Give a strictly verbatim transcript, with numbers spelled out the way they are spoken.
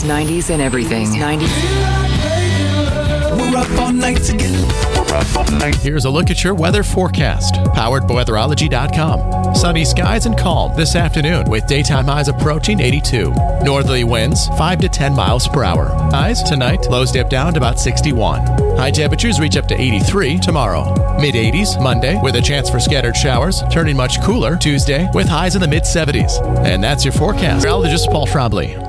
nineties and everything. nineties. We're up all night together. Here's a look at your weather forecast, powered by weatherology dot com. Sunny skies and calm this afternoon with daytime highs approaching eighty-two. Northerly winds five to ten miles per hour. Highs tonight, lows dip down to about sixty-one. High temperatures reach up to eighty-three tomorrow. mid eighties Monday with a chance for scattered showers, turning much cooler Tuesday with highs in the mid seventies. And that's your forecast. Meteorologist Paul Trombley.